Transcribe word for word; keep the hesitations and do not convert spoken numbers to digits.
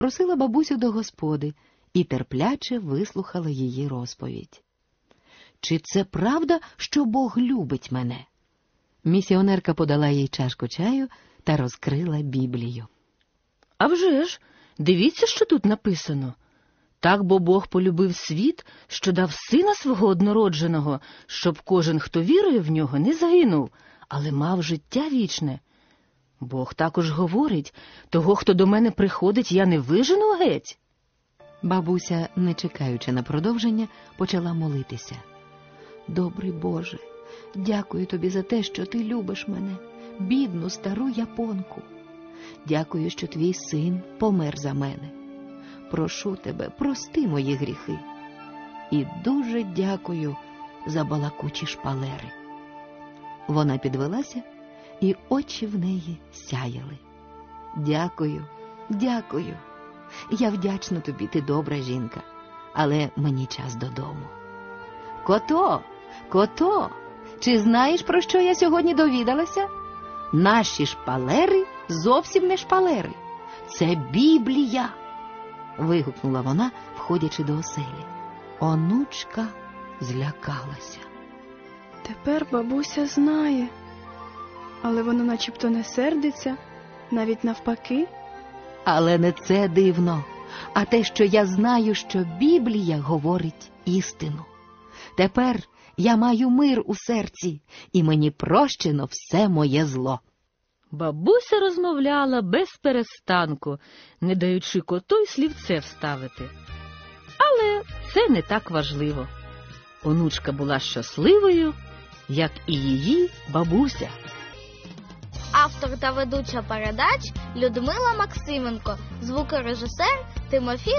Просила бабусю до господи і терпляче вислухала її розповідь. «Чи це правда, що Бог любить мене?» Місіонерка подала їй чашку чаю та розкрила Біблію. «А вже ж, дивіться, що тут написано. Так бо Бог полюбив світ, що дав Сина свого однородженого, щоб кожен, хто вірує в нього, не загинув, але мав життя вічне. Бог також говорить, того, хто до мене приходить, я не вижену геть». Бабуся, не чекаючи на продовження, почала молитися. «Добрий Боже, дякую тобі за те, що ти любиш мене, бідну стару японку. Дякую, що твій син помер за мене. Прошу тебе, прости мої гріхи. І дуже дякую за балакучі шпалери». Вона підвелася, і очі в неї сяяли. «Дякую, дякую. Я вдячна тобі, ти добра жінка, але мені час додому». «Кото, кото, чи знаєш, про що я сьогодні довідалася? Наші шпалери зовсім не шпалери. Це Біблія!» Вигукнула вона, входячи до оселі. Онучка злякалася. Тепер бабуся знає, але вона начебто не сердиться, навіть навпаки. Але не це дивно, а те, що я знаю, що Біблія говорить істину. Тепер я маю мир у серці, і мені прощено все моє зло. Бабуся розмовляла без перестанку, не даючи коту й слівце вставити. Але це не так важливо. Онучка була щасливою, як і її бабуся. Автор та ведуча передач Людмила Максименко, звукорежисер Тимофій